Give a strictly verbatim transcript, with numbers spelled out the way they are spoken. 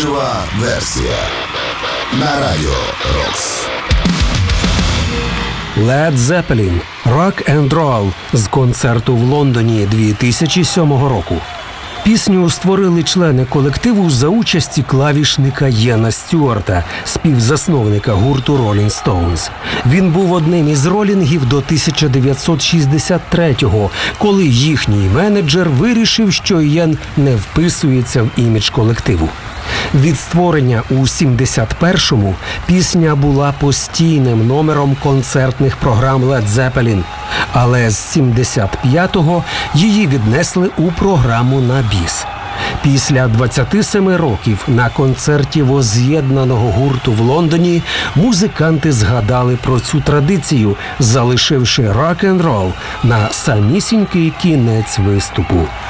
Жива версія на Радіо Рокс. Led Zeppelin «Rock and Roll» з концерту в Лондоні дві тисячі сьомого року. Пісню створили члени колективу за участі клавішника Єна Стюарта, співзасновника гурту Rolling Stones. Він був одним із ролінгів до тисяча дев'ятсот шістдесят третього, коли їхній менеджер вирішив, що Єн не вписується в імідж колективу. Від створення у сімдесят першому пісня була постійним номером концертних програм Led Zeppelin, але з сімдесят п'ятого її віднесли у програму на біс. Після двадцяти семи років на концерті возз'єднаного гурту в Лондоні музиканти згадали про цю традицію, залишивши рок-н-рол на самісінький кінець виступу.